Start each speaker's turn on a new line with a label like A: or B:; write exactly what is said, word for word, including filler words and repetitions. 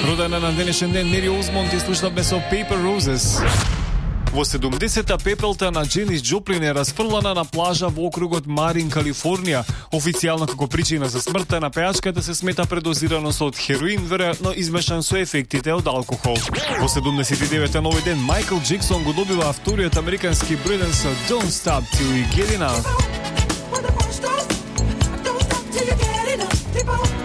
A: Родена на денешен ден Мери Озмонд и слушнавме со Paper Roses. Во седумдесетта пепелта на Дженис Джоплин е расфрлана на плажа во округот Марин, Калифорнија. Официјално како причина за смртта на пеачката се смета предозираност од хероин, веројатно измешан со ефектите од алкохол. Во седумдесет и деветта на овој ден Майкл Джексон го добива вториот американски бројден со Don't Stop Till You Get Enough.